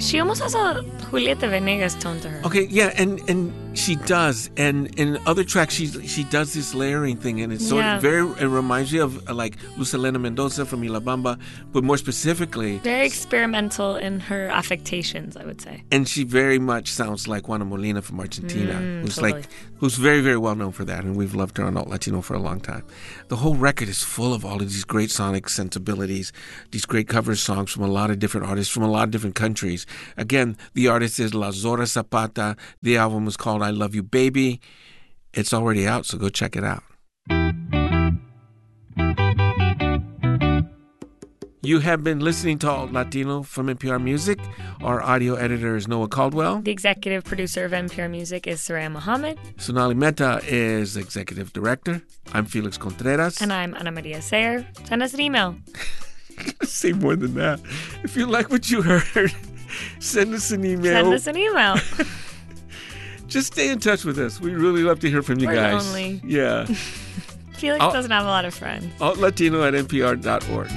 She almost has a Julieta Venegas tone to her. Okay, yeah, and she does, and in other tracks she does this layering thing, and it's sort of it reminds me of like Luz Helena Mendoza from La Bamba, but more specifically, very experimental in her affectations, I would say. And she very much sounds like Juana Molina from Argentina, who's very, very well known for that, and we've loved her on Alt Latino for a long time. The whole record is full of all of these great sonic sensibilities, these great cover songs from a lot of different artists from a lot of different countries. Again, the artist is La Zora Zapata. The album is called I Love You Baby. It's already out, so go check it out. You have been listening to Alt Latino from NPR Music. Our audio editor is Noah Caldwell. The executive producer of NPR Music is Soraya Mohammed. Sonali Mehta is executive director. I'm Felix Contreras. And I'm Ana Maria Sayer. Send us an email. Say more than that. If you like what you heard, send us an email. Send us an email. Just stay in touch with us. We really love to hear from you guys. We're lonely. Yeah. Felix doesn't have a lot of friends. AltLatino@npr.org.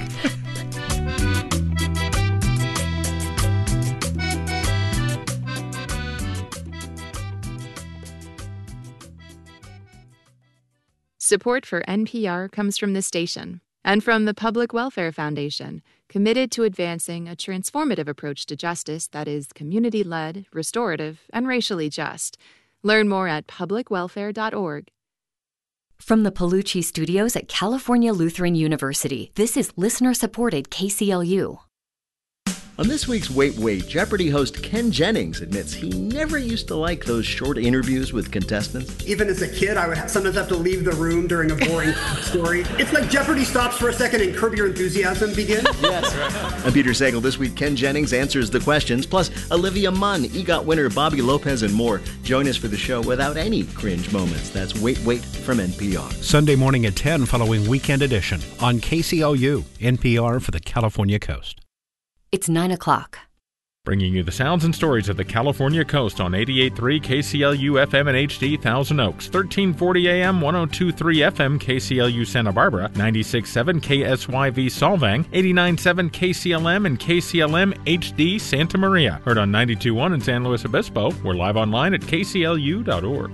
Support for NPR comes from the station and from the Public Welfare Foundation, committed to advancing a transformative approach to justice that is community-led, restorative, and racially just. Learn more at publicwelfare.org. From the Palucci Studios at California Lutheran University, this is listener-supported KCLU. On this week's Wait, Jeopardy host Ken Jennings admits he never used to like those short interviews with contestants. Even as a kid, I would sometimes have to leave the room during a boring story. It's like Jeopardy stops for a second and Curb Your Enthusiasm begins. Yes, right. I'm Peter Sagal. This week, Ken Jennings answers the questions, plus Olivia Munn, EGOT winner Bobby Lopez, and more. Join us for the show without any cringe moments. That's Wait from NPR. Sunday morning at 10 following Weekend Edition on KCLU, NPR for the California Coast. It's 9 o'clock. Bringing you the sounds and stories of the California coast on 88.3 KCLU FM and HD Thousand Oaks, 1340 AM, 102.3 FM KCLU Santa Barbara, 96.7 KSYV Solvang, 89.7 KCLM and KCLM HD Santa Maria. Heard on 92.1 in San Luis Obispo. We're live online at kclu.org.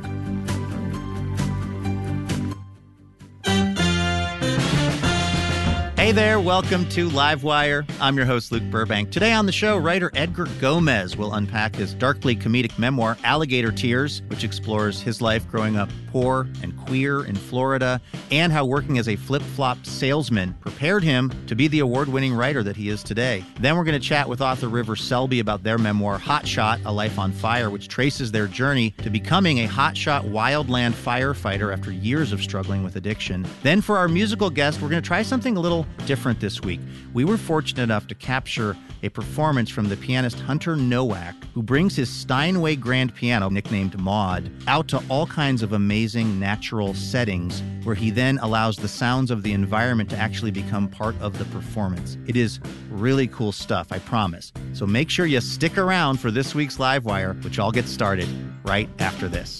Hey there, welcome to Livewire. I'm your host, Luke Burbank. Today on the show, writer Edgar Gomez will unpack his darkly comedic memoir, Alligator Tears, which explores his life growing up poor and queer in Florida, and how working as a flip-flop salesman prepared him to be the award-winning writer that he is today. Then we're going to chat with author River Selby about their memoir, Hot Shot, A Life on Fire, which traces their journey to becoming a hotshot wildland firefighter after years of struggling with addiction. Then for our musical guest, we're going to try something a little different this week. We were fortunate enough to capture a performance from the pianist Hunter Nowak, who brings his Steinway grand piano, nicknamed Maud, out to all kinds of amazing natural settings, where he then allows the sounds of the environment to actually become part of the performance. It is really cool stuff, I promise. So make sure you stick around for this week's Livewire, which all gets started right after this.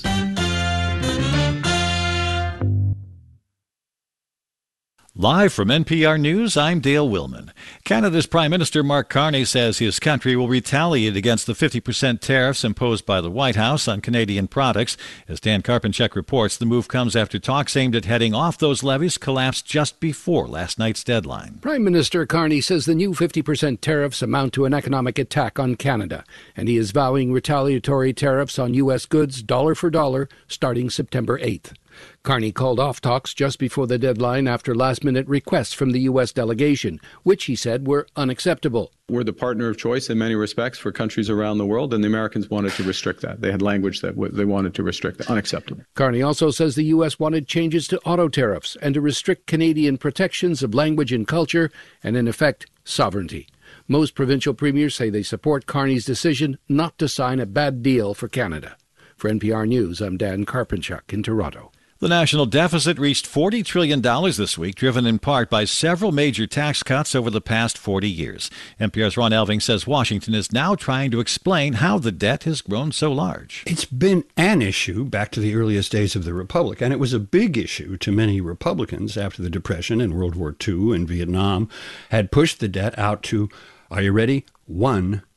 Live from NPR News, I'm Dale Willman. Canada's Prime Minister Mark Carney says his country will retaliate against the 50% tariffs imposed by the White House on Canadian products. As Dan Karpenchuk reports, the move comes after talks aimed at heading off those levies collapsed just before last night's deadline. Prime Minister Carney says the new 50% tariffs amount to an economic attack on Canada, and he is vowing retaliatory tariffs on U.S. goods dollar for dollar starting September 8th. Carney called off talks just before the deadline after last-minute requests from the U.S. delegation, which he said were unacceptable. We're the partner of choice in many respects for countries around the world, and the Americans wanted to restrict that. They had language that they wanted to restrict that. Unacceptable. Carney also says the U.S. wanted changes to auto tariffs and to restrict Canadian protections of language and culture and, in effect, sovereignty. Most provincial premiers say they support Carney's decision not to sign a bad deal for Canada. For NPR News, I'm Dan Karpenchuk in Toronto. The national deficit reached $40 trillion this week, driven in part by several major tax cuts over the past 40 years. NPR's Ron Elving says Washington is now trying to explain how the debt has grown so large. It's been an issue back to the earliest days of the Republic, and it was a big issue to many Republicans after the Depression and World War II and Vietnam had pushed the debt out to, are you ready, $1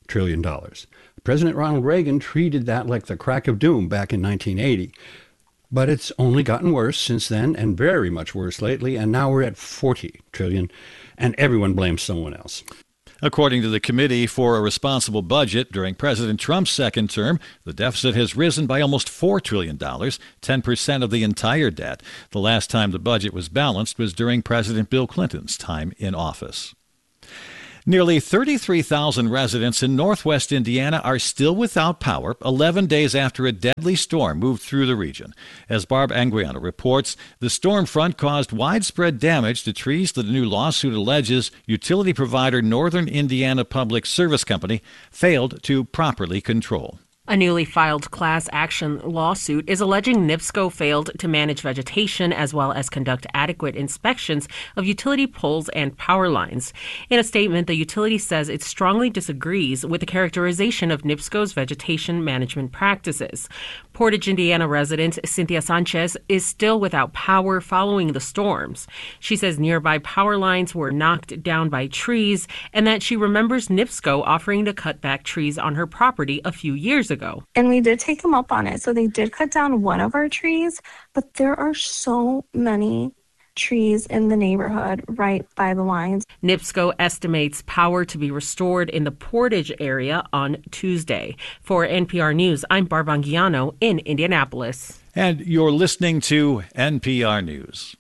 trillion. President Ronald Reagan treated that like the crack of doom back in 1980. But it's only gotten worse since then, and very much worse lately, and now we're at 40 trillion, and everyone blames someone else. According to the Committee for a Responsible Budget, during President Trump's second term, the deficit has risen by almost $4 trillion, 10% of the entire debt. The last time the budget was balanced was during President Bill Clinton's time in office. Nearly 33,000 residents in northwest Indiana are still without power 11 days after a deadly storm moved through the region. As Barb Anguiano reports, the storm front caused widespread damage to trees that a new lawsuit alleges utility provider Northern Indiana Public Service Company failed to properly control. A newly filed class action lawsuit is alleging NIPSCO failed to manage vegetation as well as conduct adequate inspections of utility poles and power lines. In a statement, the utility says it strongly disagrees with the characterization of NIPSCO's vegetation management practices. Portage, Indiana resident Cynthia Sanchez is still without power following the storms. She says nearby power lines were knocked down by trees and that she remembers NIPSCO offering to cut back trees on her property a few years ago. And we did take them up on it. So they did cut down one of our trees, but there are so many trees in the neighborhood right by the lines. NIPSCO estimates power to be restored in the Portage area on Tuesday. For NPR News, I'm Barb Anguiano in Indianapolis. And you're listening to NPR News.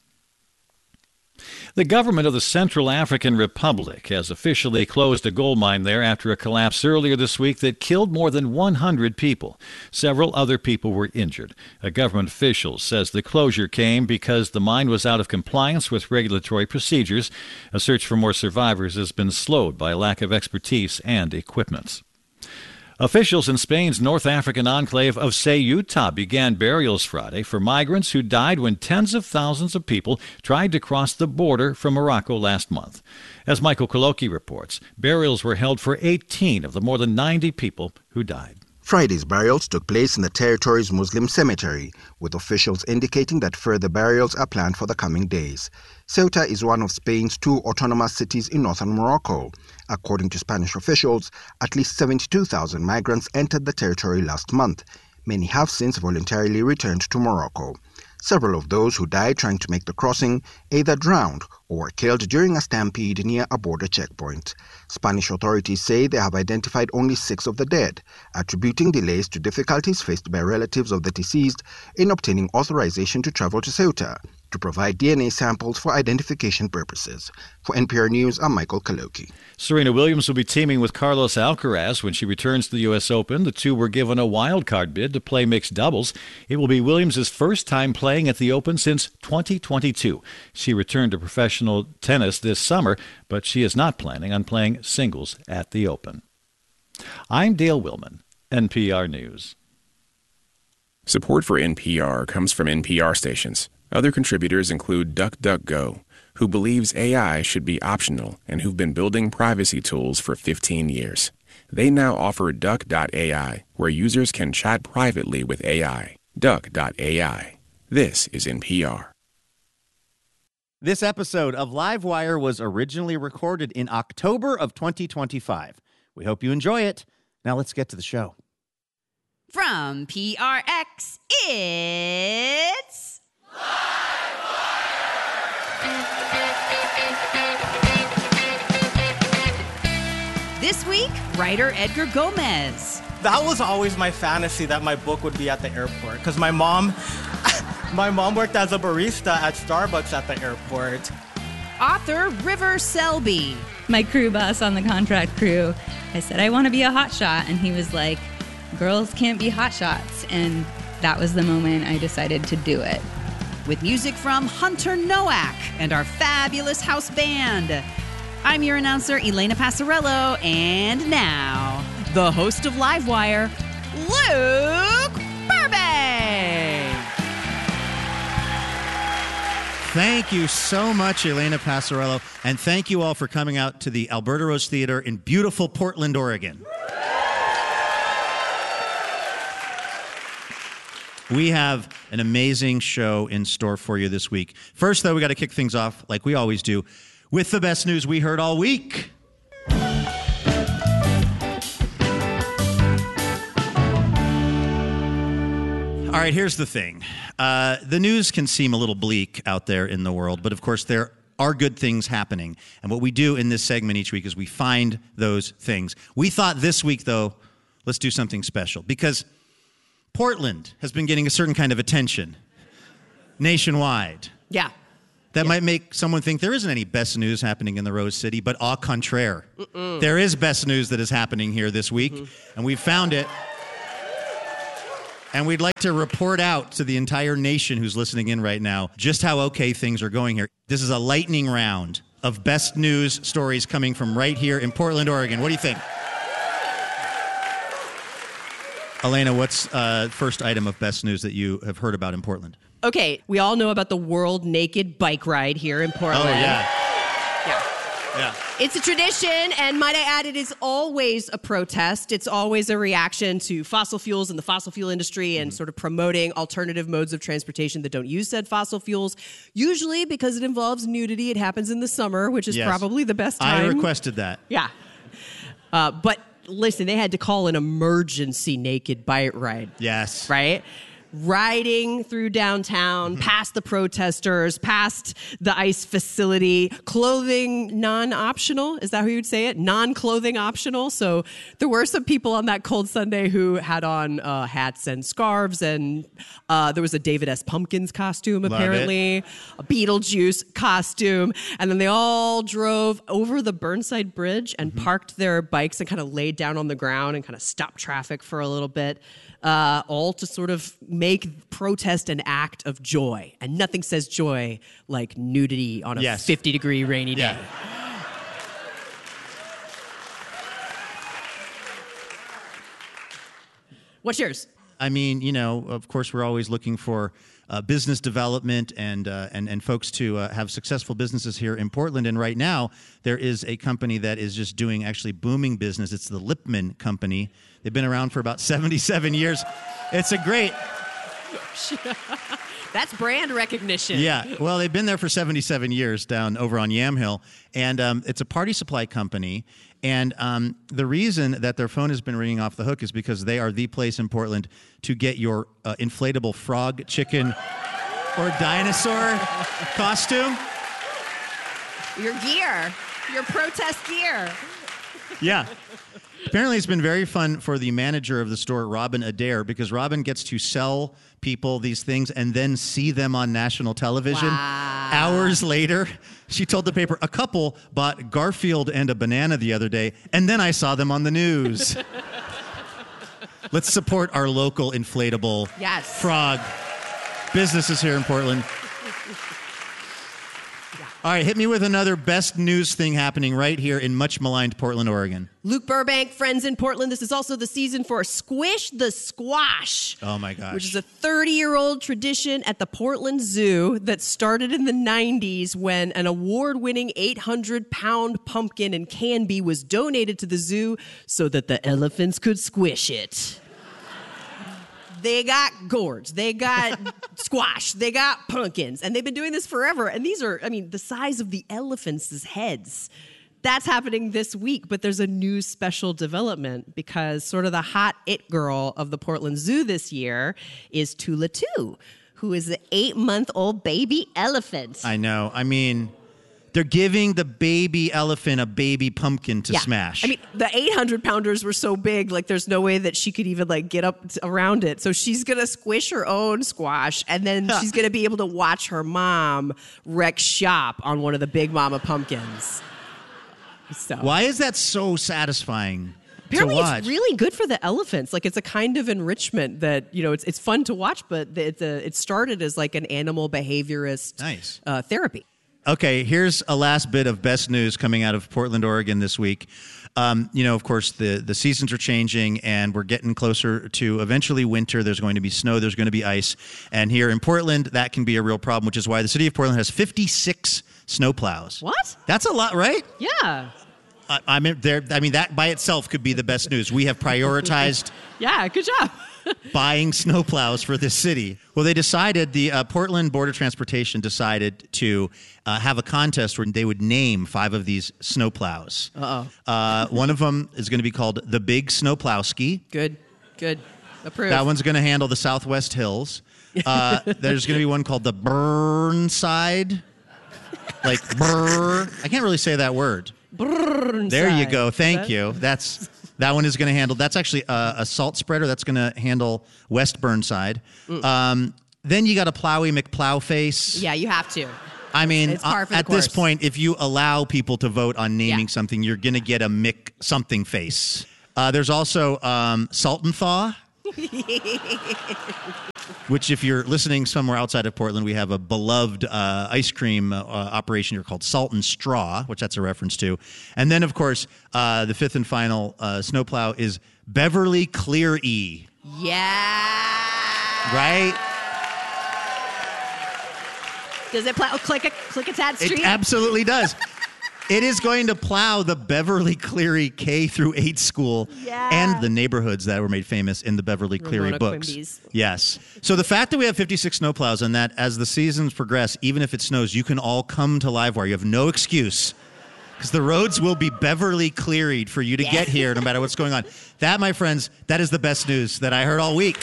The government of the Central African Republic has officially closed a gold mine there after a collapse earlier this week that killed more than 100 people. Several other people were injured. A government official says the closure came because the mine was out of compliance with regulatory procedures. A search for more survivors has been slowed by a lack of expertise and equipment. Officials in Spain's North African enclave of Ceuta began burials Friday for migrants who died when tens of thousands of people tried to cross the border from Morocco last month. As Michael Coloki reports, burials were held for 18 of the more than 90 people who died. Friday's burials took place in the territory's Muslim cemetery, with officials indicating that further burials are planned for the coming days. Ceuta is one of Spain's two autonomous cities in northern Morocco. According to Spanish officials, at least 72,000 migrants entered the territory last month. Many have since voluntarily returned to Morocco. Several of those who died trying to make the crossing either drowned or were killed during a stampede near a border checkpoint. Spanish authorities say they have identified only 6 of the dead, attributing delays to difficulties faced by relatives of the deceased in obtaining authorization to travel to Ceuta to provide DNA samples for identification purposes. For NPR News, I'm Michael Kaloki. Serena Williams will be teaming with Carlos Alcaraz when she returns to the U.S. Open. The two were given a wild card bid to play mixed doubles. It will be Williams' first time playing at the Open since 2022. She returned to professional tennis this summer, but she is not planning on playing singles at the Open. I'm Dale Willman, NPR News. Support for NPR comes from NPR stations. Other contributors include DuckDuckGo, who believes AI should be optional and who've been building privacy tools for 15 years. They now offer Duck.ai, where users can chat privately with AI. Duck.ai. This is NPR. This episode of Livewire was originally recorded in October of 2025. We hope you enjoy it. Now let's get to the show. From PRX, it's... This week, writer Edgar Gomez. That was always my fantasy, that my book would be at the airport, because my mom worked as a barista at Starbucks at the airport. Author River Selby. My crew boss on the contract crew, I said, I want to be a hotshot, and he was like, girls can't be hotshots, and that was the moment I decided to do it. With music from Hunter Nowak and our fabulous house band. I'm your announcer, Elena Passarello, and now, the host of Livewire, Luke Burbank. Thank you so much, Elena Passarello, and thank you all for coming out to the Alberta Rose Theater in beautiful Portland, Oregon. We have an amazing show in store for you this week. First, though, we got to kick things off, like we always do, with the best news we heard all week. All right, here's the thing. The news can seem a little bleak out there in the world, but of course there are good things happening. And what we do in this segment each week is we find those things. We thought this week, though, let's do something special because Portland has been getting a certain kind of attention nationwide. Yeah. That might make someone think there isn't any best news happening in the Rose City, but au contraire. There is best news that is happening here this week, and we've found it. And we'd like to report out to the entire nation who's listening in right now just how okay things are going here. This is a lightning round of best news stories coming from right here in Portland, Oregon. What do you think? Elena, what's first item of best news that you have heard about in Portland? Okay, we all know about the World Naked Bike Ride here in Portland. Oh, yeah. Yeah. It's a tradition, and might I add, it is always a protest. It's always a reaction to fossil fuels and the fossil fuel industry and sort of promoting alternative modes of transportation that don't use said fossil fuels. Usually, because it involves nudity, it happens in the summer, which is probably the best time. I requested that. Yeah. But listen, they had to call an emergency naked bike ride. Yes. Right? Riding through downtown, past the protesters, past the ICE facility, clothing non-optional. Is that how you would say it? Non-clothing optional. So there were some people on that cold Sunday who had on hats and scarves, and there was a David S. Pumpkins costume, apparently, a Beetlejuice costume, and then they all drove over the Burnside Bridge and parked their bikes and kind of laid down on the ground and kind of stopped traffic for a little bit. All to sort of make protest an act of joy. And nothing says joy like nudity on a 50-degree rainy day. What's yours? I mean, you know, of course, we're always looking for business development and folks to have successful businesses here in Portland. And right now, there is a company that is just doing actually booming business. It's the Lipman Company. They've been around for about 77 years. It's a great... That's brand recognition. Yeah, well, they've been there for 77 years down over on Yamhill, and it's a party supply company. And the reason that their phone has been ringing off the hook is because they are the place in Portland to get your inflatable frog, chicken, or dinosaur costume. Your gear. Your protest gear. Yeah. Apparently, it's been very fun for the manager of the store, Robin Adair, because Robin gets to sell people these things and then see them on national television. Wow. Hours later, she told the paper, a couple bought Garfield and a banana the other day, and then I saw them on the news. Let's support our local inflatable frog businesses here in Portland. All right, hit me with another best news thing happening right here in much maligned Portland, Oregon. Luke Burbank, friends in Portland. This is also the season for Squish the Squash. Oh, my gosh. Which is a 30-year-old tradition at the Portland Zoo that started in the 90s when an award-winning 800-pound pumpkin in Canby was donated to the zoo so that the elephants could squish it. They got gourds, they got squash, they got pumpkins, and they've been doing this forever. And these are, I mean, the size of the elephants' heads. That's happening this week, but there's a new special development because sort of the hot it girl of the Portland Zoo this year is Tula 2, who is the 8-month-old baby elephant. I know. I mean, they're giving the baby elephant a baby pumpkin to smash. I mean, the 800-pounders were so big, like there's no way that she could even like get up around it. So she's going to squish her own squash, and then she's going to be able to watch her mom wreck shop on one of the Big Mama pumpkins. So. Why is that so satisfying? Apparently it's really good for the elephants. Like it's a kind of enrichment that, you know, it's fun to watch, but it started as like an animal behaviorist therapy. Okay, here's a last bit of best news coming out of Portland, Oregon this week. You know, of course, the seasons are changing, and we're getting closer to eventually winter. There's going to be snow. There's going to be ice. And here in Portland, that can be a real problem, which is why the city of Portland has 56 snowplows. What? That's a lot, right? Yeah. I mean, that by itself could be the best news. We have prioritized yeah, good job. buying snowplows for this city. Well, they decided, the Portland Board of Transportation decided to have a contest where they would name 5 of these snowplows. Uh-oh. One of them is going to be called the Big Snowplowski. Good. Approved. That one's going to handle the Southwest Hills. There's going to be one called the Burnside. Like brr. I can't really say that word. Burnside. There you go. Thank you. That one is going to handle. That's actually a salt spreader. That's going to handle West Burnside. Then you got a Plowy McPlowface. Yeah, you have to. I mean, It's par for the at this course. point, if you allow people to vote on naming something, you're going to get a Mick something face. There's also Salt and Thaw, which if you're listening somewhere outside of Portland, we have a beloved ice cream operation here called Salt and Straw, which that's a reference to. And then, of course, the fifth and final snowplow is Beverly Clear E. Yeah. Right? Does it plow click a tad street? It absolutely does. It is going to plow the Beverly Cleary K through 8 school and the neighborhoods that were made famous in the Beverly Cleary Ramona books. Quimby's. Yes. So the fact that we have 56 snowplows and that as the seasons progress, even if it snows, you can all come to Livewire. You have no excuse because the roads will be Beverly Clearied for you to get here no matter what's going on. That, my friends, that is the best news that I heard all week.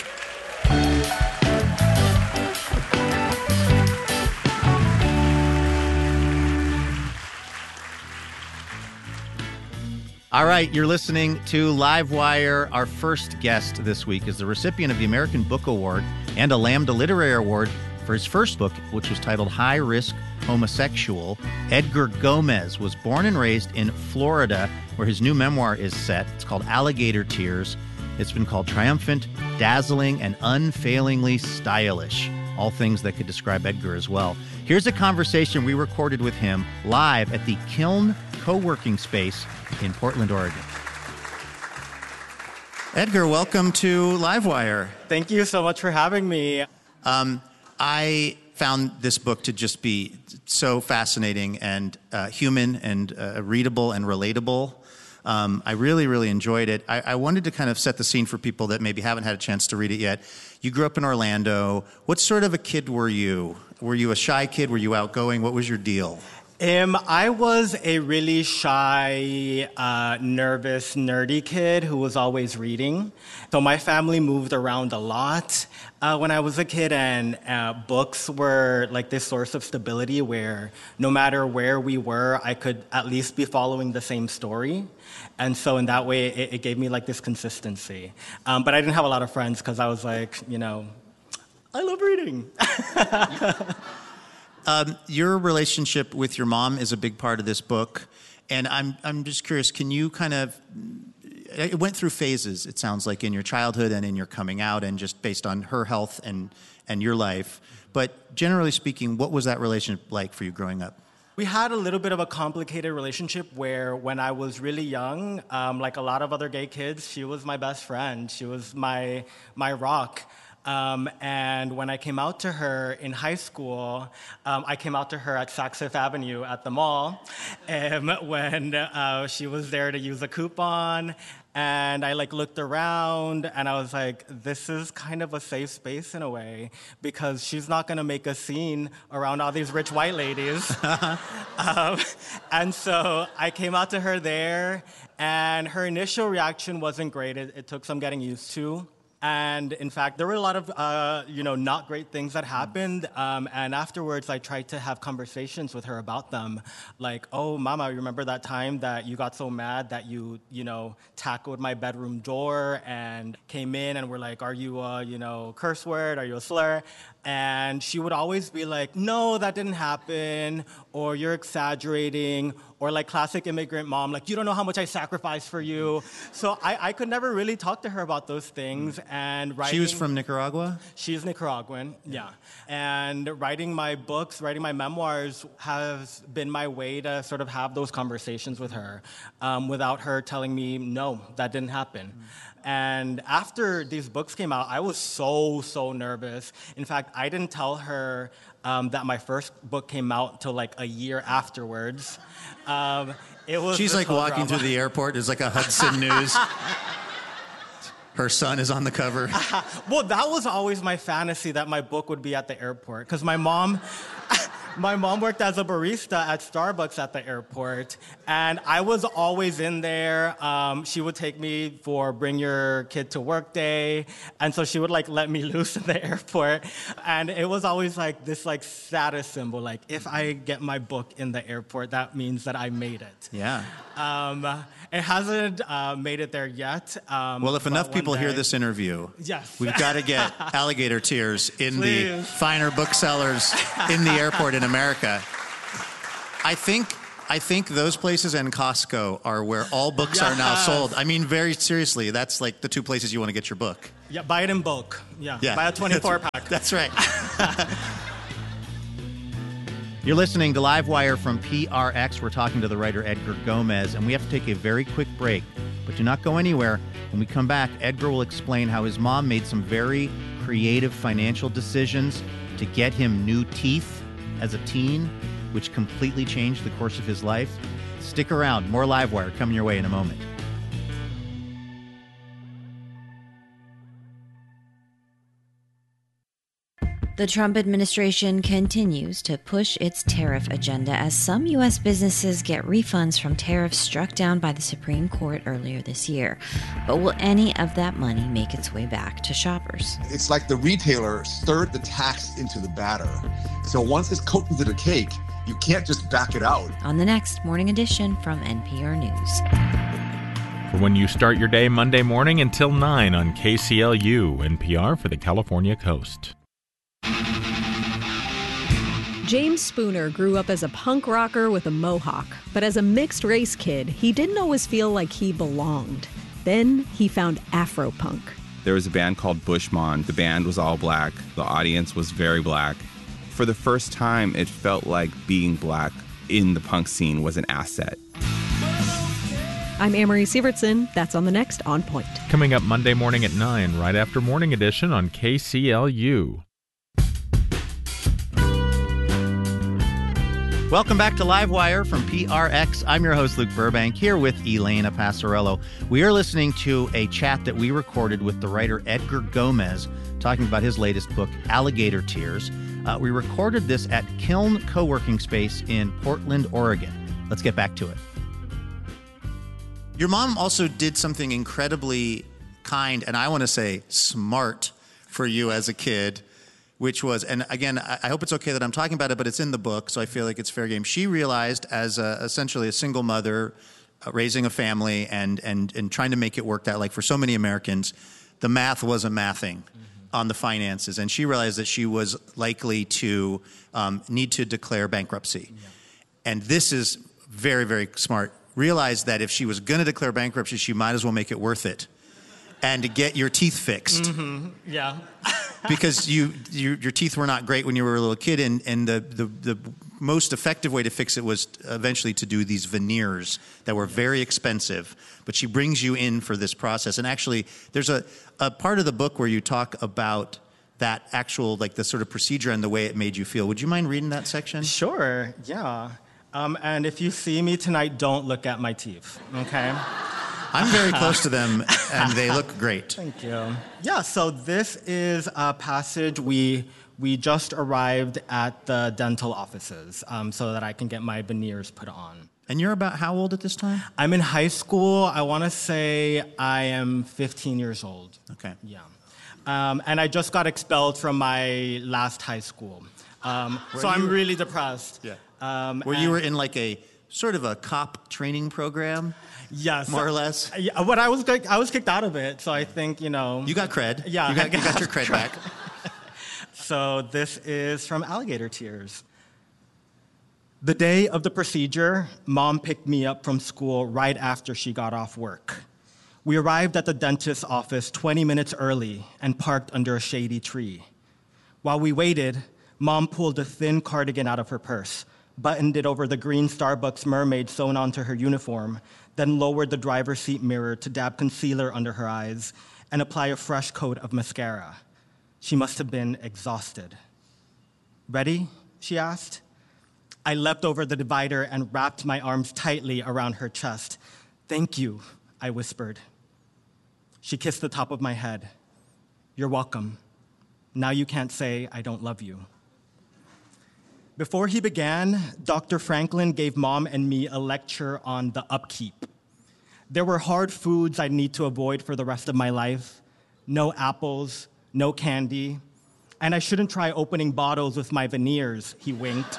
All right, you're listening to Livewire. Our first guest this week is the recipient of the American Book Award and a Lambda Literary Award for his first book, which was titled High Risk Homosexual. Edgar Gomez was born and raised in Florida, where his new memoir is set. It's called Alligator Tears. It's been called triumphant, dazzling, and unfailingly stylish. All things that could describe Edgar as well. Here's a conversation we recorded with him live at the Kiln co-working space in Portland, Oregon. Edgar, welcome to Livewire. Thank you so much for having me. I found this book to just be so fascinating and human and readable and relatable. I really, really enjoyed it. I wanted to kind of set the scene for people that maybe haven't had a chance to read it yet. You grew up in Orlando. What sort of a kid were you? Were you a shy kid? Were you outgoing? What was your deal? I was a really shy, nervous, nerdy kid who was always reading. So my family moved around a lot when I was a kid, and books were like this source of stability where no matter where we were, I could at least be following the same story. And so in that way, it gave me like this consistency. But I didn't have a lot of friends because I was like, I love reading. Your relationship with your mom is a big part of this book, and I'm just curious, can you kind of, it went through phases, it sounds like, in your childhood and in your coming out, and just based on her health and your life, but generally speaking, what was that relationship like for you growing up? We had a little bit of a complicated relationship where when I was really young, like a lot of other gay kids, she was my best friend. She was my rock. And when I came out to her in high school, I came out to her at Saks Fifth Avenue at the mall when she was there to use a coupon. And I looked around and I was like, this is kind of a safe space in a way because she's not going to make a scene around all these rich white ladies. And so I came out to her there and her initial reaction wasn't great. It took some getting used to. And in fact, there were a lot of, not great things that happened. And afterwards, I tried to have conversations with her about them. Like, oh, Mama, remember that time that you got so mad that you tackled my bedroom door and came in and were like, are you a, curse word? Are you a slur? And she would always be like, no, that didn't happen, or you're exaggerating, or like classic immigrant mom, like, you don't know how much I sacrificed for you. So I could never really talk to her about those things. And writing, she was from Nicaragua? She's Nicaraguan, yeah. And writing my books, writing my memoirs has been my way to sort of have those conversations with her without her telling me, no, that didn't happen. And after these books came out, I was so nervous. In fact, I didn't tell her that my first book came out till like a year afterwards. It was She's like walking through the airport. There's like a Hudson News. Her son is on the cover. Well, that was always my fantasy, that my book would be at the airport. Because my mom My mom worked as a barista at Starbucks at the airport, and I was always in there. She would take me for bring your kid to work day, and so she would like let me loose in the airport, and it was always like this like status symbol. Like if I get my book in the airport, that means that I made it. Yeah. It hasn't made it there yet. Well, if enough people hear this interview, yes, we've got to get Alligator Tears in Please. the finer booksellers in the airport in America. I think those places and Costco are where all books are now sold. I mean, very seriously, that's like the two places you want to get your book. Yeah, buy it in bulk. Yeah. Buy a 24-pack. That's right. You're listening to Livewire from PRX. We're talking to the writer Edgar Gomez, and we have to take a very quick break. But do not go anywhere. When we come back, Edgar will explain how his mom made some very creative financial decisions to get him new teeth as a teen, which completely changed the course of his life. Stick around. More Livewire coming your way in a moment. The Trump administration continues to push its tariff agenda as some U.S. businesses get refunds from tariffs struck down by the Supreme Court earlier this year. But will any of that money make its way back to shoppers? It's like the retailer stirred the tax into the batter. So once it's cooked into the cake, you can't just back it out. On the next Morning Edition from NPR News. For when you start your day Monday morning until 9 on KCLU, NPR for the California Coast. James Spooner grew up as a punk rocker with a mohawk, but as a mixed-race kid, he didn't always feel like he belonged. Then he found Afropunk. There was a band called Bushmon. The band was all black. The audience was very black. For the first time, it felt like being black in the punk scene was an asset. I'm Amory Sievertson. That's on the next On Point. Coming up Monday morning at 9, right after Morning Edition on KCLU. Welcome back to Livewire from PRX. I'm your host, Luke Burbank, here with Elena Passarello. We are listening to a chat that we recorded with the writer Edgar Gomez, talking about his latest book, Alligator Tears. We recorded this at Kiln Co-working Space in Portland, Oregon. Let's get back to it. Your mom also did something incredibly kind, and I want to say smart for you as a kid, which was, and again, I hope it's okay that I'm talking about it, but it's in the book, so I feel like it's fair game. She realized as essentially a single mother raising a family and trying to make it work that, like for so many Americans, the math wasn't mathing on the finances. And she realized that she was likely to need to declare bankruptcy. Yeah. And this is very, very smart. Realized that if she was going to declare bankruptcy, she might as well make it worth it and to get your teeth fixed. Mm-hmm. Yeah. Because your teeth were not great when you were a little kid, and the most effective way to fix it was eventually to do these veneers that were very expensive. But she brings you in for this process. And actually, there's a part of the book where you talk about that actual, like the sort of procedure and the way it made you feel. Would you mind reading that section? Sure, yeah. And if you see me tonight, don't look at my teeth, okay? I'm very close to them, and they look great. Thank you. Yeah, so this is a passage. We just arrived at the dental offices so that I can get my veneers put on. And you're about how old at this time? I'm in high school. I want to say I am 15 years old. Okay. Yeah. And I just got expelled from my last high school. So I'm really depressed. Yeah. Where you were in like a sort of a cop training program? Yes. More or less? Yeah, but I was kicked out of it, so I think, You got cred. Yeah. You got your cred back. So this is from Alligator Tears. The day of the procedure, Mom picked me up from school right after she got off work. We arrived at the dentist's office 20 minutes early and parked under a shady tree. While we waited, Mom pulled a thin cardigan out of her purse, buttoned it over the green Starbucks mermaid sewn onto her uniform, then lowered the driver's seat mirror to dab concealer under her eyes and apply a fresh coat of mascara. She must have been exhausted. Ready? She asked. I leapt over the divider and wrapped my arms tightly around her chest. Thank you, I whispered. She kissed the top of my head. You're welcome. Now you can't say I don't love you. Before he began, Dr. Franklin gave Mom and me a lecture on the upkeep. There were hard foods I'd need to avoid for the rest of my life. No apples, no candy, and I shouldn't try opening bottles with my veneers, he winked.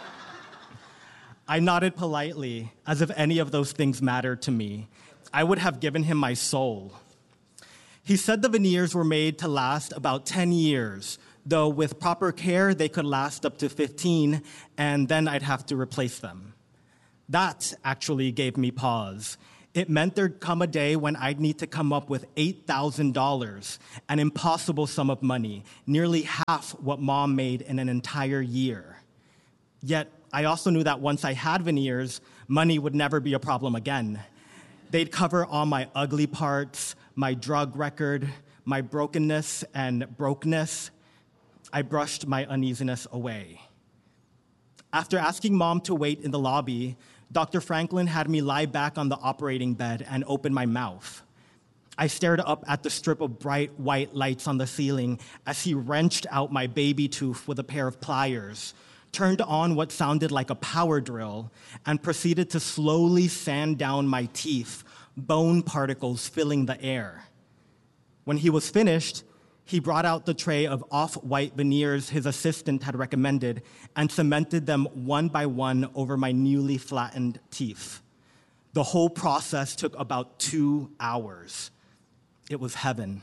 I nodded politely, as if any of those things mattered to me. I would have given him my soul. He said the veneers were made to last about 10 years, though with proper care, they could last up to 15, and then I'd have to replace them. That actually gave me pause. It meant there'd come a day when I'd need to come up with $8,000, an impossible sum of money, nearly half what Mom made in an entire year. Yet, I also knew that once I had veneers, money would never be a problem again. They'd cover all my ugly parts, my drug record, my brokenness and brokenness. I brushed my uneasiness away. After asking Mom to wait in the lobby, Dr. Franklin had me lie back on the operating bed and open my mouth. I stared up at the strip of bright white lights on the ceiling as he wrenched out my baby tooth with a pair of pliers, turned on what sounded like a power drill, and proceeded to slowly sand down my teeth, bone particles filling the air. When he was finished, he brought out the tray of off-white veneers his assistant had recommended and cemented them one by one over my newly flattened teeth. The whole process took about 2 hours. It was heaven.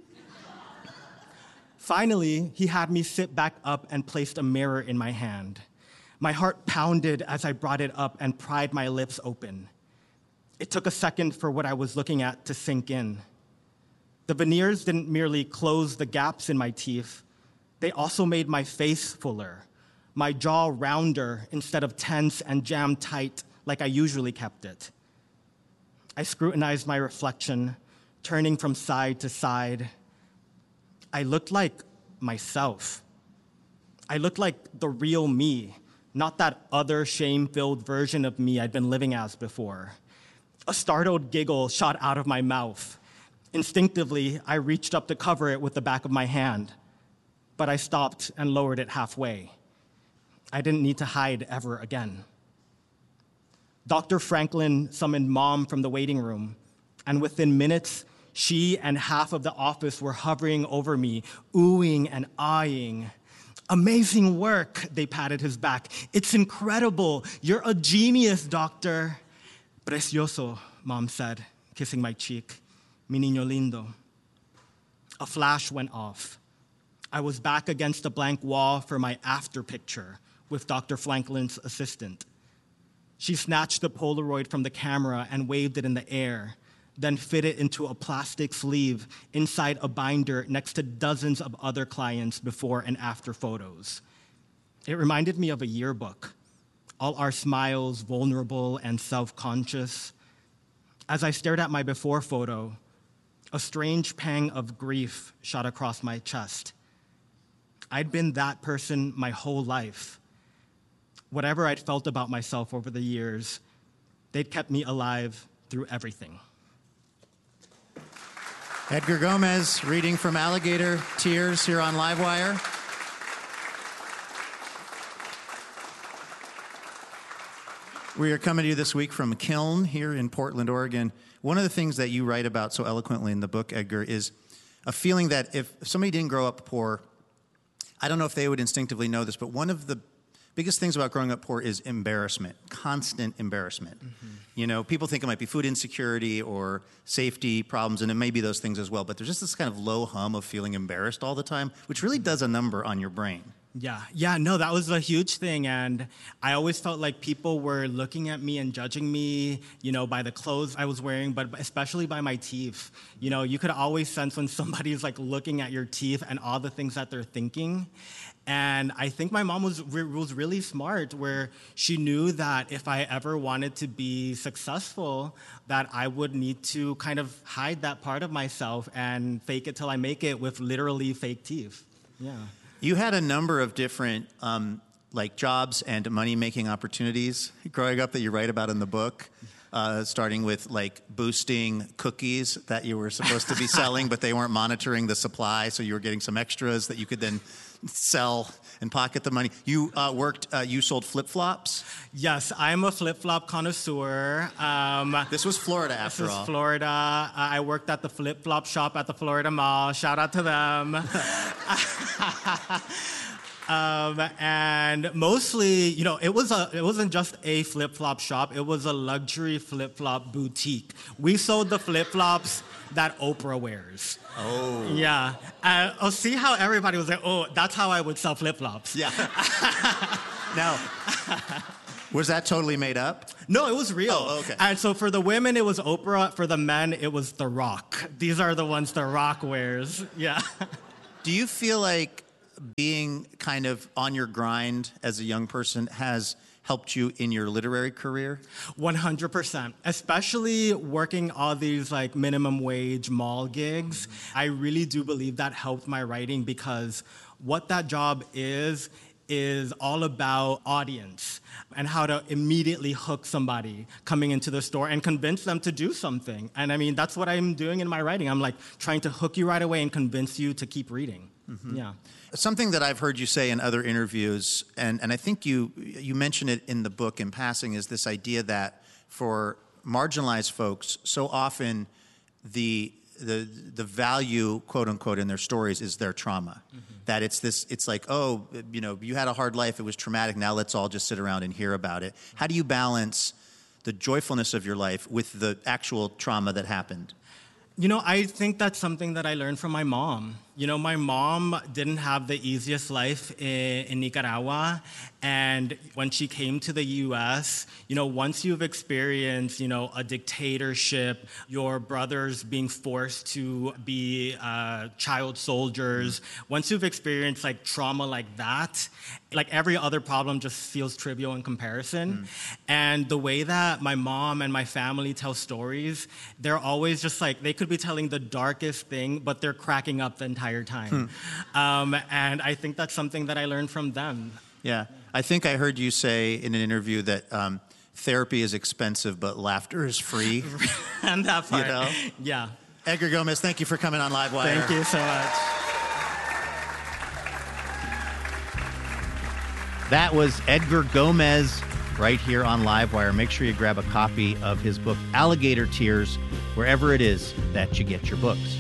Finally, he had me sit back up and placed a mirror in my hand. My heart pounded as I brought it up and pried my lips open. It took a second for what I was looking at to sink in. The veneers didn't merely close the gaps in my teeth, they also made my face fuller, my jaw rounder instead of tense and jammed tight like I usually kept it. I scrutinized my reflection, turning from side to side. I looked like myself. I looked like the real me, not that other shame-filled version of me I'd been living as before. A startled giggle shot out of my mouth. Instinctively, I reached up to cover it with the back of my hand, but I stopped and lowered it halfway. I didn't need to hide ever again. Dr. Franklin summoned Mom from the waiting room, and within minutes, she and half of the office were hovering over me, oohing and eyeing. "Amazing work," they patted his back. "It's incredible. You're a genius, doctor." "Precioso," Mom said, kissing my cheek. "Mi niño lindo." A flash went off. I was back against a blank wall for my after picture with Dr. Franklin's assistant. She snatched the Polaroid from the camera and waved it in the air, then fit it into a plastic sleeve inside a binder next to dozens of other clients' before and after photos. It reminded me of a yearbook, all our smiles vulnerable and self-conscious. As I stared at my before photo, a strange pang of grief shot across my chest. I'd been that person my whole life. Whatever I'd felt about myself over the years, they'd kept me alive through everything. Edgar Gomez reading from Alligator Tears here on Livewire. We are coming to you this week from Kiln here in Portland, Oregon. One of the things that you write about so eloquently in the book, Edgar, is a feeling that if somebody didn't grow up poor, I don't know if they would instinctively know this, but one of the biggest things about growing up poor is embarrassment, constant embarrassment. Mm-hmm. You know, people think it might be food insecurity or safety problems, and it may be those things as well, but there's just this kind of low hum of feeling embarrassed all the time, which really does a number on your brain. Yeah, no, that was a huge thing, and I always felt like people were looking at me and judging me, you know, by the clothes I was wearing, but especially by my teeth. You know, you could always sense when somebody's like looking at your teeth and all the things that they're thinking. And I think my mom was really smart, where she knew that if I ever wanted to be successful, that I would need to kind of hide that part of myself and fake it till I make it with literally fake teeth. Yeah. You had a number of different like jobs and money-making opportunities growing up that you write about in the book. starting with like boosting cookies that you were supposed to be selling, but they weren't monitoring the supply, so you were getting some extras that you could then sell and pocket the money. You you sold flip-flops? Yes, I'm a flip-flop connoisseur. This was Florida, after all. This was Florida. I worked at the flip-flop shop at the Florida Mall. Shout out to them. And mostly, it wasn't just a flip-flop shop. It was a luxury flip-flop boutique. We sold the flip-flops that Oprah wears. Oh. Yeah. I'll see how everybody was like, oh, that's how I would sell flip-flops. Yeah. Now, was that totally made up? No, it was real. Oh, okay. And so for the women, it was Oprah. For the men, it was The Rock. These are the ones The Rock wears. Yeah. Do you feel like being kind of on your grind as a young person has helped you in your literary career? 100%. Especially working all these like minimum wage mall gigs. I really do believe that helped my writing, because what that job is all about audience and how to immediately hook somebody coming into the store and convince them to do something. And I mean, that's what I'm doing in my writing. I'm like trying to hook you right away and convince you to keep reading. Mm-hmm. Yeah. Something that I've heard you say in other interviews, and I think you mention it in the book in passing, is this idea that for marginalized folks, so often the value, quote unquote, in their stories is their trauma. Mm-hmm. That it's like, oh, you had a hard life, it was traumatic, now let's all just sit around and hear about it. How do you balance the joyfulness of your life with the actual trauma that happened? I think that's something that I learned from my mom. My mom didn't have the easiest life in Nicaragua. And when she came to the U.S., once you've experienced, a dictatorship, your brothers being forced to be child soldiers, once you've experienced like trauma like that, like every other problem just feels trivial in comparison. And the way that my mom and my family tell stories, they're always just like, they could be telling the darkest thing, but they're cracking up the entire time. And I think that's something that I learned from them. Yeah. I think I heard you say in an interview that therapy is expensive, but laughter is free. And that part. Yeah. Edgar Gomez, thank you for coming on Livewire. Thank you so much. That was Edgar Gomez right here on Livewire. Make sure you grab a copy of his book, Alligator Tears, wherever it is that you get your books.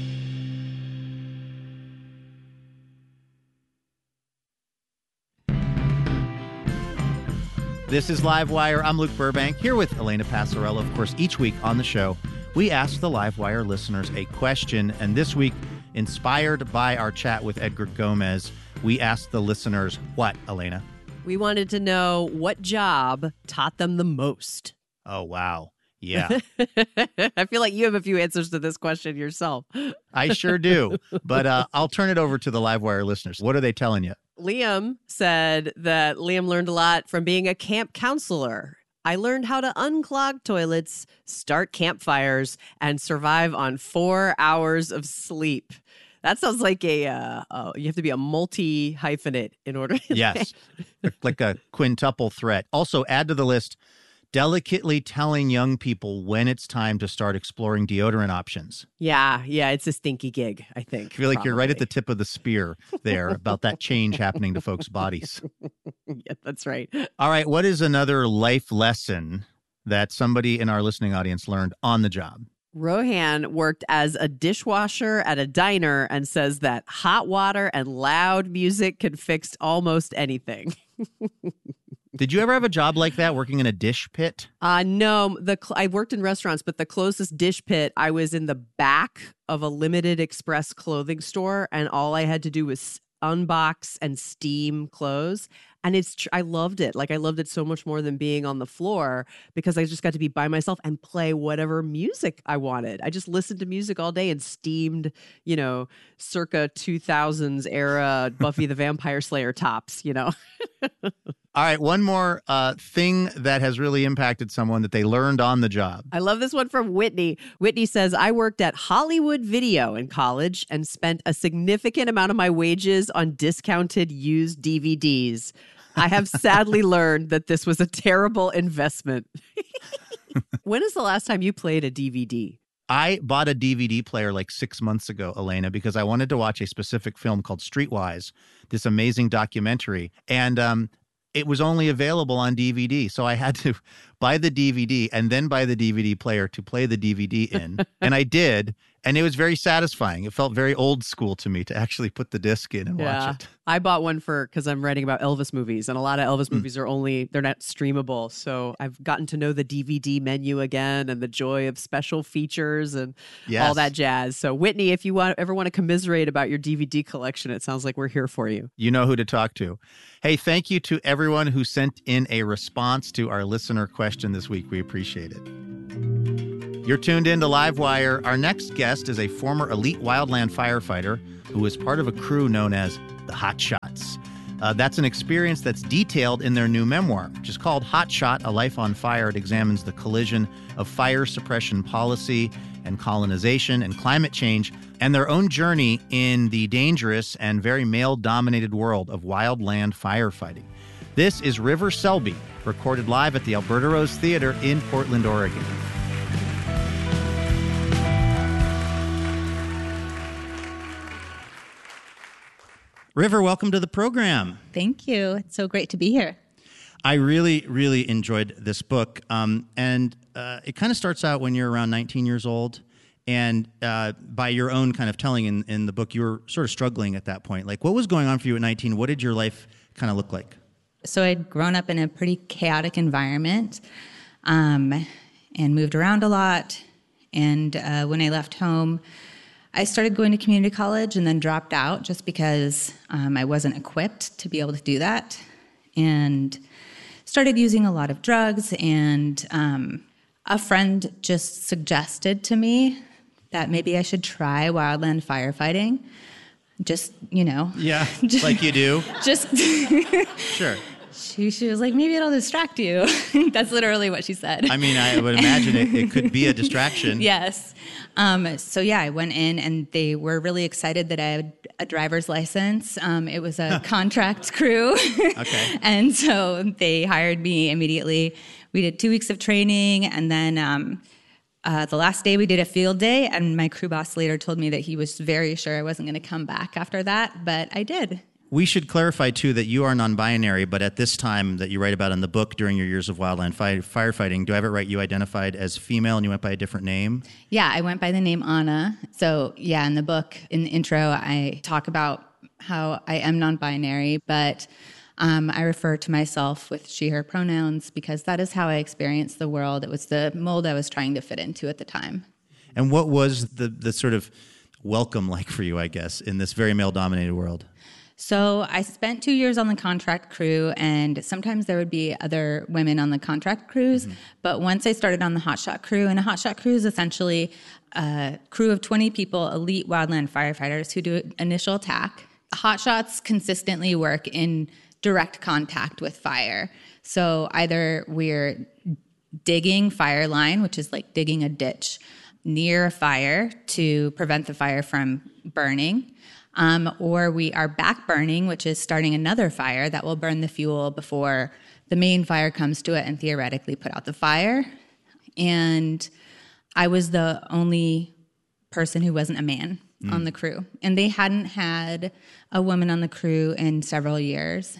This is Livewire. I'm Luke Burbank, here with Elena Passarello. Of course, each week on the show, we ask the Livewire listeners a question. And this week, inspired by our chat with Edgar Gomez, we asked the listeners what, Elena? We wanted to know what job taught them the most. Oh, wow. Yeah. I feel like you have a few answers to this question yourself. I sure do. But I'll turn it over to the Livewire listeners. What are they telling you? Liam said that Liam learned a lot from being a camp counselor. I learned how to unclog toilets, start campfires, and survive on 4 hours of sleep. That sounds like you have to be a multi-hyphenate in order to Yes, like a quintuple threat. Also, add to the list, delicately telling young people when it's time to start exploring deodorant options. Yeah, it's a stinky gig, I think. I feel like you're right at the tip of the spear there about that change happening to folks' bodies. Yeah, that's right. All right, what is another life lesson that somebody in our listening audience learned on the job? Rohan worked as a dishwasher at a diner and says that hot water and loud music can fix almost anything. Did you ever have a job like that, working in a dish pit? No, I worked in restaurants, but the closest dish pit, I was in the back of a Limited Express clothing store, and all I had to do was unbox and steam clothes. And I loved it. Like, I loved it so much more than being on the floor, because I just got to be by myself and play whatever music I wanted. I just listened to music all day and steamed, circa 2000s era Buffy the Vampire Slayer tops, All right, one more thing that has really impacted someone that they learned on the job. I love this one from Whitney. Whitney says, I worked at Hollywood Video in college and spent a significant amount of my wages on discounted used DVDs. I have sadly learned that this was a terrible investment. When is the last time you played a DVD? I bought a DVD player like 6 months ago, Elena, because I wanted to watch a specific film called Streetwise, this amazing documentary. And it was only available on DVD. So I had to buy the DVD and then buy the DVD player to play the DVD in. And I did. And it was very satisfying. It felt very old school to me to actually put the disc in and watch it. I bought one because I'm writing about Elvis movies, and a lot of Elvis movies are they're not streamable. So I've gotten to know the DVD menu again and the joy of special features and all that jazz. So Whitney, if you ever want to commiserate about your DVD collection, it sounds like we're here for you. You know who to talk to. Hey, thank you to everyone who sent in a response to our listener question this week. We appreciate it. You're tuned in to Livewire. Our next guest is a former elite wildland firefighter who was part of a crew known as the Hot Shots. That's an experience that's detailed in their new memoir, which is called Hot Shot, A Life on Fire. It examines the collision of fire suppression policy and colonization and climate change and their own journey in the dangerous and very male-dominated world of wildland firefighting. This is River Selby, recorded live at the Alberta Rose Theater in Portland, Oregon. River, welcome to the program. Thank you. It's so great to be here. I really, really enjoyed this book. And it kind of starts out when you're around 19 years old. And by your own kind of telling in the book, you were sort of struggling at that point. Like, what was going on for you at 19? What did your life kind of look like? So I'd grown up in a pretty chaotic environment and moved around a lot. And when I left home, I started going to community college and then dropped out just because I wasn't equipped to be able to do that, and started using a lot of drugs. And a friend just suggested to me that maybe I should try wildland firefighting. Just, Yeah, like you do. Just Sure. She was like, maybe it'll distract you. That's literally what she said. I mean, I would imagine it could be a distraction. Yes. So I went in and they were really excited that I had a driver's license. It was a contract crew. Okay. And so they hired me immediately. We did 2 weeks of training, and then the last day we did a field day, and my crew boss later told me that he was very sure I wasn't going to come back after that, but I did. We should clarify, too, that you are non-binary, but at this time that you write about in the book during your years of wildland firefighting, do I have it right? You identified as female and you went by a different name? Yeah, I went by the name Anna. So, in the book, in the intro, I talk about how I am non-binary, but I refer to myself with she, her pronouns because that is how I experienced the world. It was the mold I was trying to fit into at the time. And what was the sort of welcome like for you, I guess, in this very male-dominated world? So I spent 2 years on the contract crew, and sometimes there would be other women on the contract crews. Mm-hmm. But once I started on the hotshot crew, and a hotshot crew is essentially a crew of 20 people, elite wildland firefighters who do initial attack. Hotshots consistently work in direct contact with fire. So either we're digging fire line, which is like digging a ditch near a fire to prevent the fire from burning, or we are back burning, which is starting another fire that will burn the fuel before the main fire comes to it and theoretically put out the fire. And I was the only person who wasn't a man on the crew. And they hadn't had a woman on the crew in several years.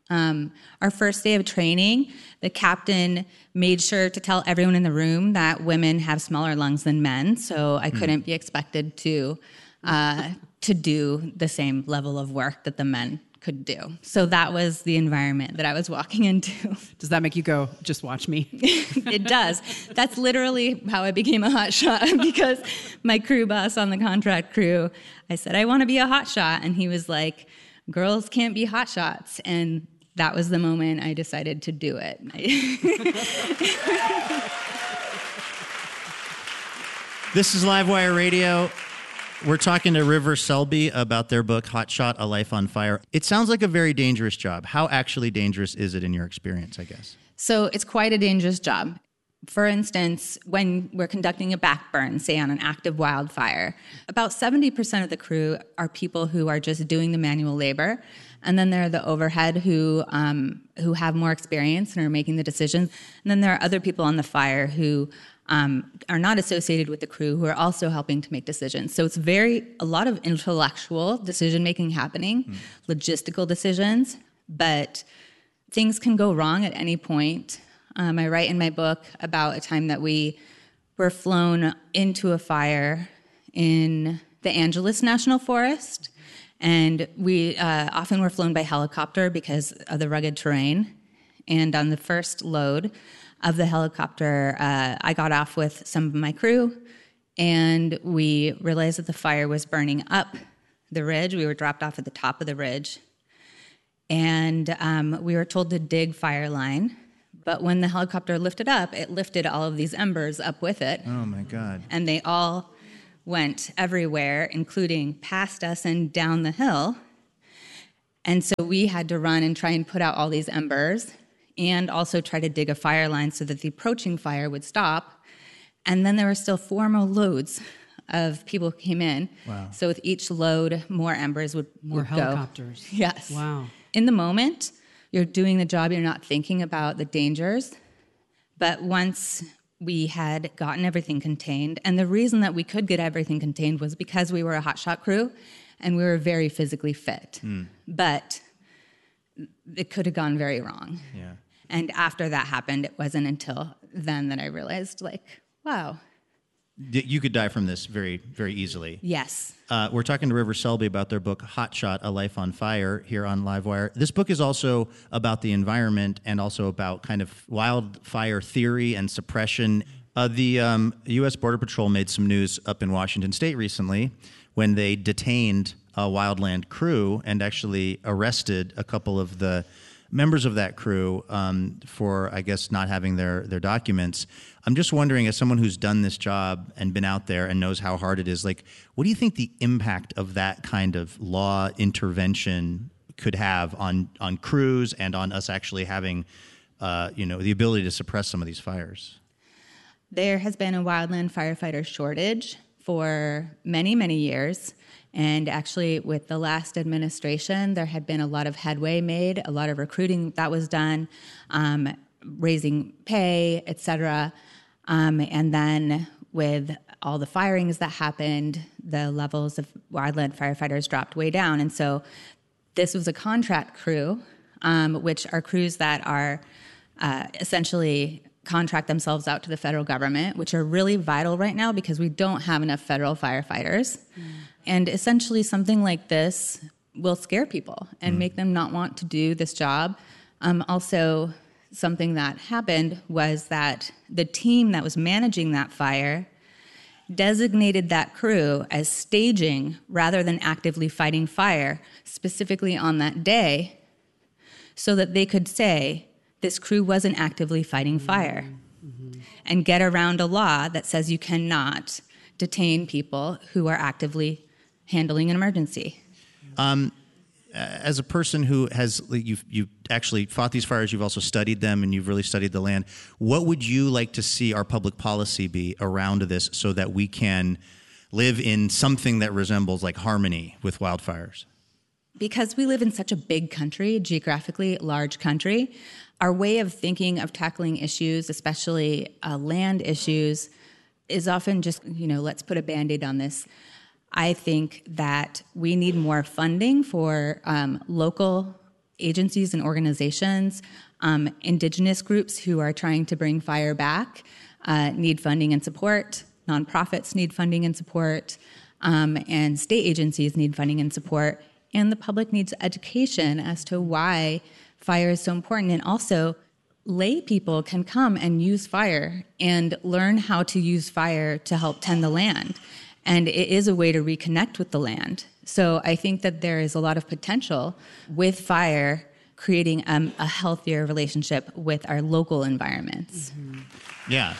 Our first day of training, the captain made sure to tell everyone in the room that women have smaller lungs than men, so I couldn't be expected to do the same level of work that the men could do. So that was the environment that I was walking into. Does that make you go, just watch me? It does. That's literally how I became a hotshot, because my crew boss on the contract crew, I said, I want to be a hotshot. And he was like, girls can't be hotshots. And that was the moment I decided to do it. This is Livewire Radio. We're talking to River Selby about their book, Hot Shot, A Life on Fire. It sounds like a very dangerous job. How actually dangerous is it in your experience, I guess? So it's quite a dangerous job. For instance, when we're conducting a backburn, say on an active wildfire, about 70% of the crew are people who are just doing the manual labor. And then there are the overhead who have more experience and are making the decisions. And then there are other people on the fire who are not associated with the crew who are also helping to make decisions. So it's a lot of intellectual decision-making happening, logistical decisions, but things can go wrong at any point. I write in my book about a time that we were flown into a fire in the Angeles National Forest, and we often were flown by helicopter because of the rugged terrain. And on the first load of the helicopter, I got off with some of my crew, and we realized that the fire was burning up the ridge. We were dropped off at the top of the ridge, and we were told to dig fire line. But when the helicopter lifted up, it lifted all of these embers up with it. Oh, my God. And they all went everywhere, including past us and down the hill. And so we had to run and try and put out all these embers and also try to dig a fire line so that the approaching fire would stop. And then there were still 4 more loads of people who came in. Wow. So with each load, more embers would More go. helicopters. Yes. Wow. In the moment, you're doing the job, you're not thinking about the dangers. But once we had gotten everything contained, and the reason that we could get everything contained was because we were a hotshot crew and we were very physically fit. But it could have gone very wrong. Yeah. And after that happened, it wasn't until then that I realized, wow. You could die from this very, very easily. Yes. We're talking to River Selby about their book, Hot Shot, A Life on Fire, here on Livewire. This book is also about the environment and also about kind of wildfire theory and suppression. The U.S. Border Patrol made some news up in Washington State recently when they detained a wildland crew and actually arrested a couple of the members of that crew for, I guess, not having their documents. I'm just wondering, as someone who's done this job and been out there and knows how hard it is, what do you think the impact of that kind of law intervention could have on crews and on us actually having, the ability to suppress some of these fires? There has been a wildland firefighter shortage for many, many years. And actually, with the last administration, there had been a lot of headway made, a lot of recruiting that was done, raising pay, et cetera. And then with all the firings that happened, the levels of wildland firefighters dropped way down. And so this was a contract crew, which are crews that are essentially contract themselves out to the federal government, which are really vital right now because we don't have enough federal firefighters. And essentially something like this will scare people and make them not want to do this job. Also, something that happened was that the team that was managing that fire designated that crew as staging rather than actively fighting fire, specifically on that day, so that they could say this crew wasn't actively fighting fire and get around a law that says you cannot detain people who are actively handling an emergency. As a person who has, you've actually fought these fires, you've also studied them, and you've really studied the land, what would you like to see our public policy be around this so that we can live in something that resembles harmony with wildfires? Because we live in such a big country, geographically large country, our way of thinking of tackling issues, especially land issues, is often just, let's put a Band-Aid on this. I think that we need more funding for local agencies and organizations. Indigenous groups who are trying to bring fire back need funding and support. Nonprofits need funding and support. And state agencies need funding and support. And the public needs education as to why fire is so important. And also, lay people can come and use fire and learn how to use fire to help tend the land. And it is a way to reconnect with the land. So I think that there is a lot of potential with fire creating a healthier relationship with our local environments. Yeah.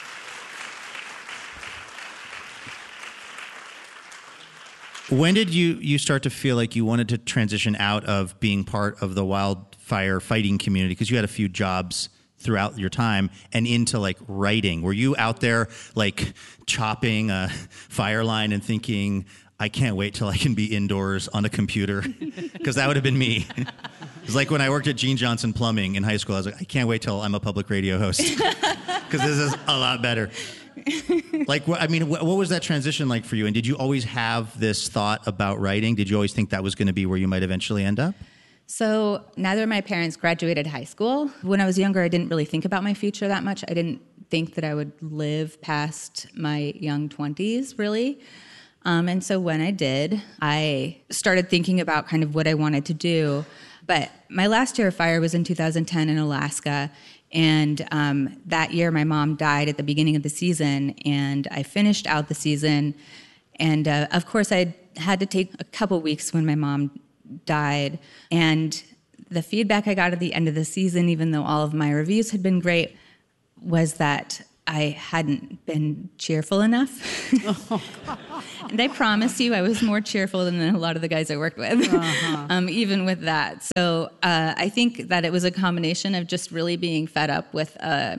When did you start to feel like you wanted to transition out of being part of the wildfire fighting community? Because you had a few jobs throughout your time and into like writing? Were you out there like chopping a fire line and thinking, I can't wait till I can be indoors on a computer? Because that would have been me. It's like when I worked at Gene Johnson Plumbing in high school, I was like, I can't wait till I'm a public radio host because this is a lot better. Like, I mean, what was that transition like for you? And did you always have this thought about writing? Did you always think that was going to be where you might eventually end up? So neither of my parents graduated high school. When I was younger, I didn't really think about my future that much. I didn't think that I would live past my young 20s, really. And so when I did, I started thinking about kind of what I wanted to do. But my last year of fire was in 2010 in Alaska. And that year, my mom died at the beginning of the season, and I finished out the season. And of course, I had to take a couple weeks when my mom died. And the feedback I got at the end of the season, even though all of my reviews had been great, was that I hadn't been cheerful enough. And I promise you, I was more cheerful than a lot of the guys I worked with, even with that. So I think that it was a combination of just really being fed up with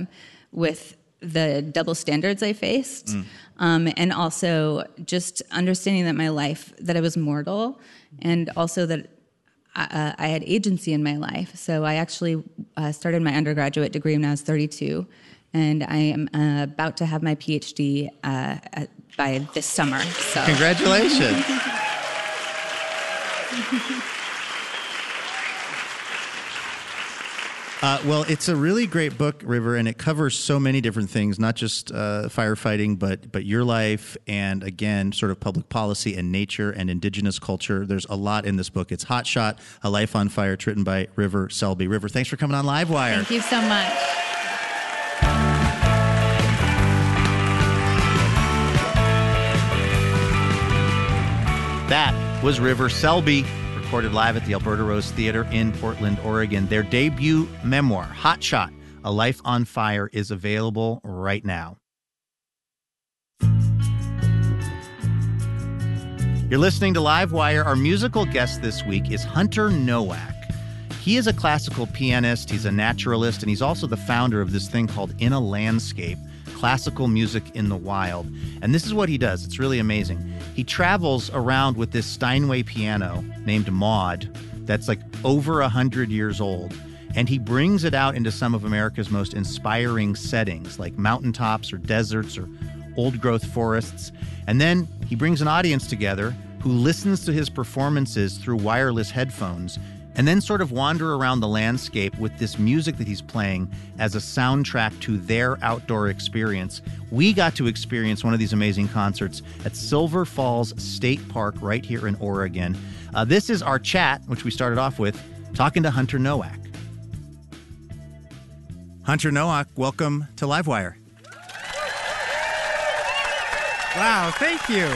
the double standards I faced, and also just understanding that my life, that I was mortal, and also that I had agency in my life. So I actually started my undergraduate degree when I was 32. And I am about to have my PhD by this summer. So. Congratulations. Well, it's a really great book, River, and it covers so many different things, not just firefighting, but your life and, again, sort of public policy and nature and indigenous culture. There's a lot in this book. It's Hot Shot, A Life on Fire. It's written by River Selby. River, thanks for coming on Livewire. Thank you so much. That was River Selby, recorded live at the Alberta Rose Theater in Portland, Oregon. Their debut memoir, Hot Shot, A Life on Fire, is available right now. You're listening to Livewire. Our musical guest this week is Hunter Nowak. He is a classical pianist, he's a naturalist, and he's also the founder of this thing called In a Landscape, classical music in the wild. And this is what he does. It's really amazing. He travels around with this Steinway piano named Maud that's like over 100 years old. And he brings it out into some of America's most inspiring settings, like mountaintops or deserts or old-growth forests. And then he brings an audience together who listens to his performances through wireless headphones and then sort of wander around the landscape with this music that he's playing as a soundtrack to their outdoor experience. We got to experience one of these amazing concerts at Silver Falls State Park right here in Oregon. This is our chat, which we started off with, talking to Hunter Nowak. Hunter Nowak, welcome to Livewire. Wow, thank you.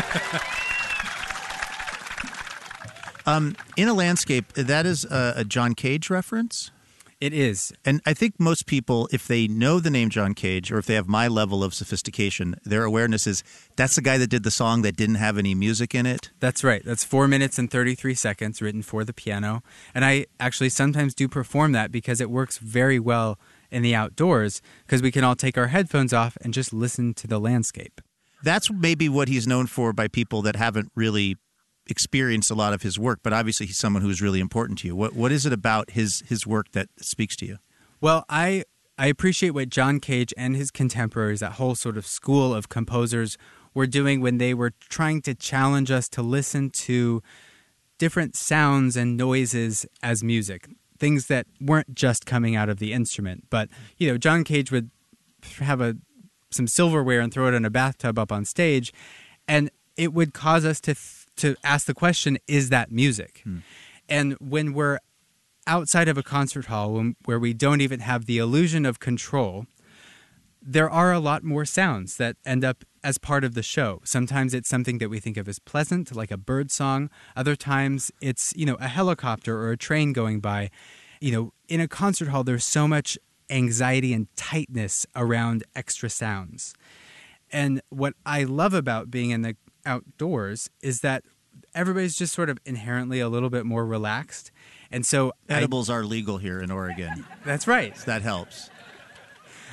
In a Landscape, that is a John Cage reference? It is. And I think most people, if they know the name John Cage, or if they have my level of sophistication, their awareness is that's the guy that did the song that didn't have any music in it? That's right. That's 4 minutes and 33 seconds written for the piano. And I actually sometimes do perform that because it works very well in the outdoors because we can all take our headphones off and just listen to the landscape. That's maybe what he's known for by people that haven't really experienced a lot of his work, but obviously he's someone who's really important to you. What is it about his work that speaks to you? Well, I appreciate what John Cage and his contemporaries, that whole sort of school of composers, were doing when they were trying to challenge us to listen to different sounds and noises as music, things that weren't just coming out of the instrument. But, you know, John Cage would have some silverware and throw it in a bathtub up on stage, and it would cause us to ask the question, is that music? And when we're outside of a concert hall, where we don't even have the illusion of control, there are a lot more sounds that end up as part of the show. Sometimes it's something that we think of as pleasant, like a bird song. Other times it's, a helicopter or a train going by. In a concert hall, there's so much anxiety and tightness around extra sounds. And what I love about being in the outdoors is that everybody's just sort of inherently a little bit more relaxed. And so edibles are legal here in Oregon. That's right. So that helps.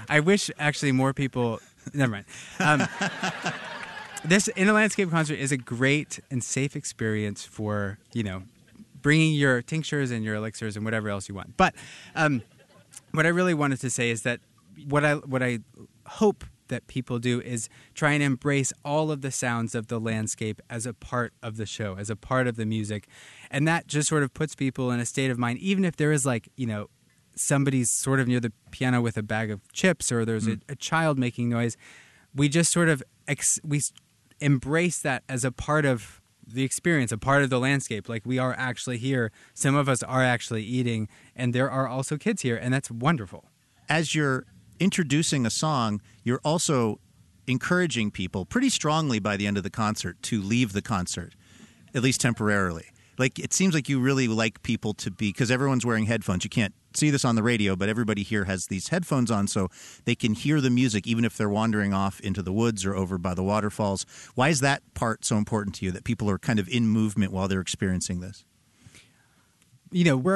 I wish actually more people. Never mind. This In a Landscape concert is a great and safe experience for, bringing your tinctures and your elixirs and whatever else you want. But what I really wanted to say is that what I hope that people do is try and embrace all of the sounds of the landscape as a part of the show, as a part of the music. And that just sort of puts people in a state of mind, even if there is somebody's sort of near the piano with a bag of chips or there's a child making noise. We just sort of we embrace that as a part of the experience, a part of the landscape. Like, we are actually here. Some of us are actually eating, and there are also kids here, and that's wonderful. As you're introducing a song, you're also encouraging people pretty strongly by the end of the concert to leave the concert, at least temporarily. Like, it seems like you really like people to be, because everyone's wearing headphones. You can't see this on the radio, but everybody here has these headphones on so they can hear the music even if they're wandering off into the woods or over by the waterfalls. Why is that part so important to you, that people are kind of in movement while they're experiencing this? We're